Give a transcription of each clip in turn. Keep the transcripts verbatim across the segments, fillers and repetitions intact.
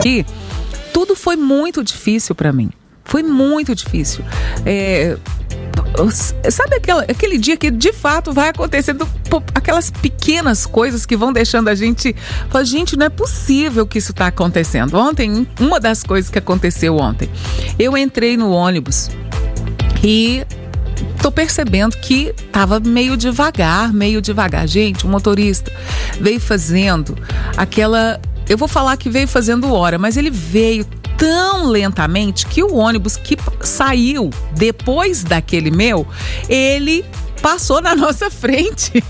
E tudo foi muito difícil para mim. Foi muito difícil. É, sabe aquela, aquele dia que de fato vai acontecendo aquelas pequenas coisas que vão deixando a gente falar, gente, não é possível que isso está acontecendo. Ontem, uma das coisas que aconteceu ontem, eu entrei no ônibus e tô percebendo que tava meio devagar, meio devagar. Gente, o motorista veio fazendo aquela... Eu vou falar que veio fazendo hora, mas ele veio tão lentamente que o ônibus que saiu depois daquele meu, ele passou na nossa frente.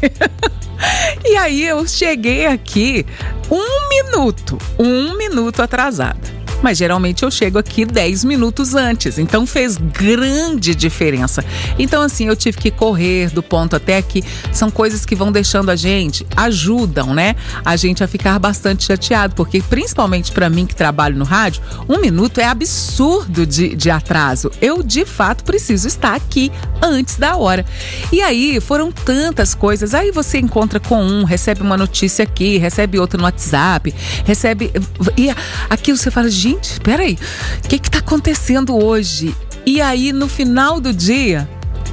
E aí eu cheguei aqui um minuto, um minuto atrasada. Mas geralmente eu chego aqui dez minutos antes, então fez grande diferença. Então assim, eu tive que correr do ponto até aqui. São coisas que vão deixando a gente, ajudam, né? A gente a ficar bastante chateado, porque principalmente para mim que trabalho no rádio, um minuto é absurdo de, de atraso. Eu de fato preciso estar aqui antes da hora. E aí foram tantas coisas, aí você encontra com um, recebe uma notícia aqui, recebe outra no WhatsApp, recebe... E aqui você fala, gente, Gente, peraí, o que que tá acontecendo hoje? E aí, no final do dia,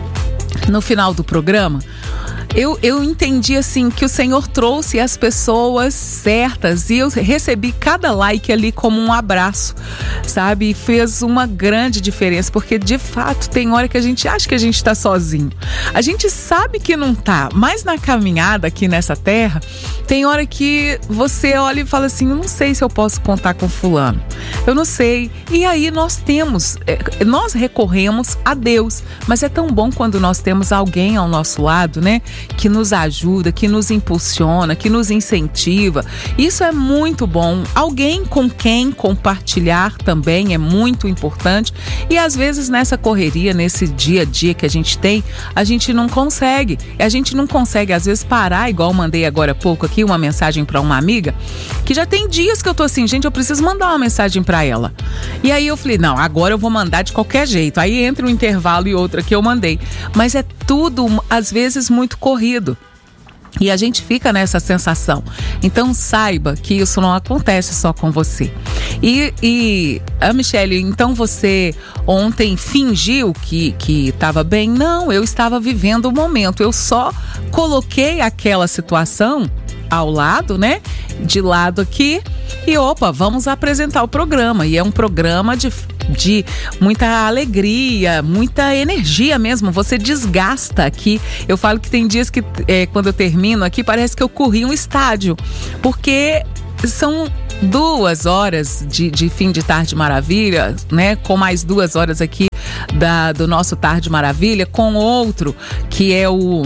no final do programa, eu, eu entendi assim que o Senhor trouxe as pessoas certas e eu recebi cada like ali como um abraço, sabe? E fez uma grande diferença, porque de fato tem hora que a gente acha que a gente tá sozinho. A gente sabe que não tá, mas na caminhada aqui nessa terra, tem hora que você olha e fala assim, eu não sei se eu posso contar com fulano, eu não sei. E aí nós temos, nós recorremos a Deus, mas é tão bom quando nós temos alguém ao nosso lado, né? Que nos ajuda, que nos impulsiona, que nos incentiva. Isso é muito bom. Alguém com quem compartilhar também é muito importante. E às vezes nessa correria, nesse dia a dia que a gente tem, a gente não consegue. A gente não consegue às vezes parar, igual eu mandei agora há pouco aqui uma mensagem para uma amiga, que já tem dias que eu tô assim, gente, eu preciso mandar uma mensagem para ela. E aí eu falei, não, agora eu vou mandar de qualquer jeito. Aí entra um intervalo e outra que eu mandei. Mas é tudo, às vezes, muito corrido. E a gente fica nessa sensação. Então saiba que isso não acontece só com você. E, e a Michele, então você ontem fingiu que que estava bem? Não, eu estava vivendo o momento. Eu só coloquei aquela situação ao lado, né? De lado aqui. E opa, vamos apresentar o programa. E é um programa de... de muita alegria, muita energia mesmo, você desgasta aqui. Eu falo que tem dias que é, quando eu termino aqui, parece que eu corri um estádio, porque são duas horas de, de fim de Tarde Maravilha, né? Com mais duas horas aqui da, do nosso Tarde Maravilha, com outro que é o,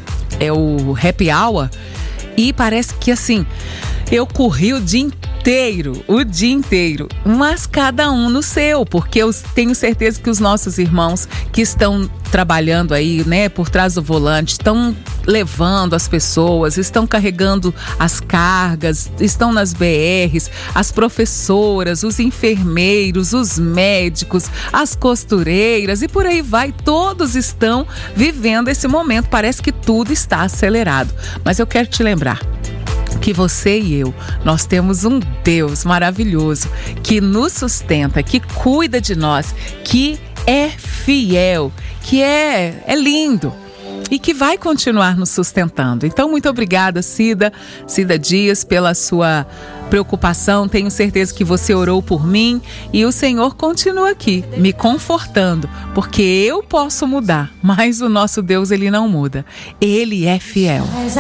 é o Happy Hour, e parece que assim, eu corri o dia inteiro. Inteiro, o dia inteiro, mas cada um no seu, porque eu tenho certeza que os nossos irmãos que estão trabalhando aí, né, por trás do volante, estão levando as pessoas, estão carregando as cargas, estão nas B Rs, as professoras, os enfermeiros, os médicos, as costureiras e por aí vai, todos estão vivendo esse momento, parece que tudo está acelerado, mas eu quero te lembrar que você e eu, nós temos um Deus maravilhoso que nos sustenta, que cuida de nós, que é fiel, que é, é lindo e que vai continuar nos sustentando. Então, muito obrigada, Cida, Cida Dias, pela sua preocupação. Tenho certeza que você orou por mim e o Senhor continua aqui, me confortando, porque eu posso mudar, mas o nosso Deus, ele não muda. Ele é fiel.